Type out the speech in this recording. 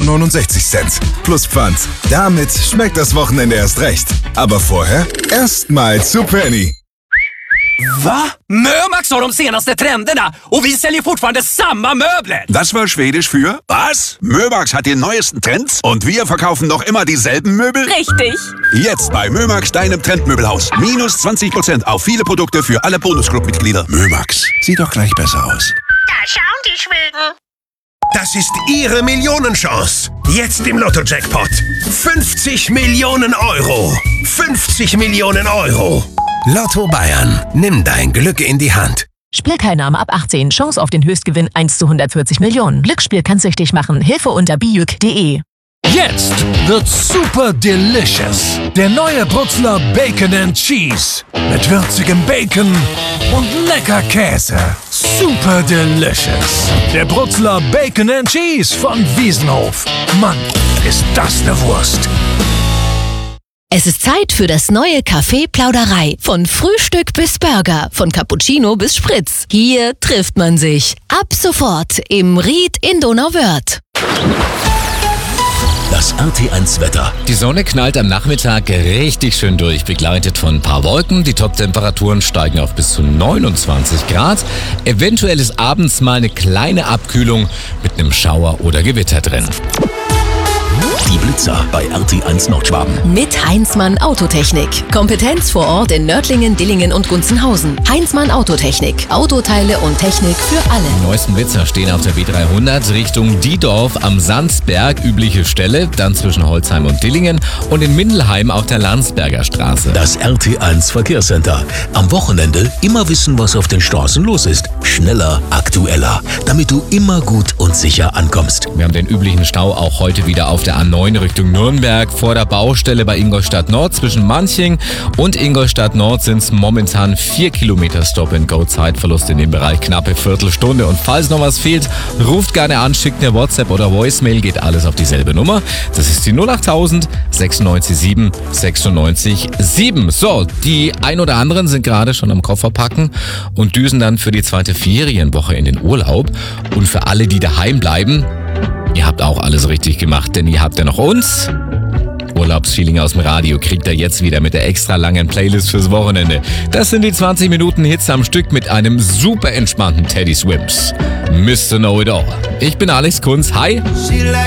€1,69 plus Pfand. Damit schmeckt das Wochenende erst recht. Aber vorher erstmal zu Penny. Va? Mömax har de senaste trenderna och vi säljer fortfarande samma möbler. Das war Schwedisch für was? Mömax hat die neuesten Trends und wir verkaufen noch immer dieselben Möbel? Richtig. Jetzt bei Mömax, deinem Trendmöbelhaus. Minus 20% auf viele Produkte für alle Bonusclub-Mitglieder. Mömax, sieht doch gleich besser aus. Da schauen die Schweden. Das ist Ihre Millionenchance. Jetzt im Lotto-Jackpot. 50 Millionen Euro. 50 Millionen Euro. Lotto Bayern. Nimm dein Glück in die Hand. Spielteilnahme ab 18. Chance auf den Höchstgewinn 1 zu 140 Millionen. Glücksspiel kann süchtig machen. Hilfe unter bijuk.de. Jetzt wird super delicious. Der neue Brutzler Bacon and Cheese. Mit würzigem Bacon und lecker Käse. Super delicious. Der Brutzler Bacon and Cheese von Wiesenhof. Mann, ist das eine Wurst. Es ist Zeit für das neue Café Plauderei. Von Frühstück bis Burger, von Cappuccino bis Spritz. Hier trifft man sich. Ab sofort im Ried in Donauwörth. Das RT1-Wetter. Die Sonne knallt am Nachmittag richtig schön durch, begleitet von ein paar Wolken. Die Top-Temperaturen steigen auf bis zu 29 Grad. Eventuell ist abends mal eine kleine Abkühlung mit einem Schauer oder Gewitter drin. Die Blitzer bei RT1 Nordschwaben. Mit Heinzmann Autotechnik. Kompetenz vor Ort in Nördlingen, Dillingen und Gunzenhausen. Heinzmann Autotechnik. Autoteile und Technik für alle. Die neuesten Blitzer stehen auf der B300 Richtung Diedorf am Sandsberg, übliche Stelle, dann zwischen Holzheim und Dillingen und in Mindelheim auf der Landsberger Straße. Das RT1 Verkehrscenter. Am Wochenende immer wissen, was auf den Straßen los ist. Schneller, aktueller, damit du immer gut und sicher ankommst. Wir haben den üblichen Stau auch heute wieder auf der A9 Richtung Nürnberg. Vor der Baustelle bei Ingolstadt Nord zwischen Manching und Ingolstadt Nord sind es momentan 4 Kilometer Stop-and-Go-Zeitverlust in dem Bereich, knappe Viertelstunde. Und falls noch was fehlt, ruft gerne an, schickt eine WhatsApp oder Voicemail, geht alles auf dieselbe Nummer. Das ist die 08000 96 7 96 7. So, die ein oder anderen sind gerade schon am Koffer packen und düsen dann für die zweite Ferienwoche in den Urlaub. Und für alle, die daheim bleiben, ihr habt auch alles richtig gemacht, denn ihr habt ja noch uns. Urlaubsfeeling aus dem Radio kriegt ihr jetzt wieder mit der extra langen Playlist fürs Wochenende. Das sind die 20 Minuten Hits am Stück mit einem super entspannten Teddy Swims. Mr. Know It All. Ich bin Alex Kunz. Hi.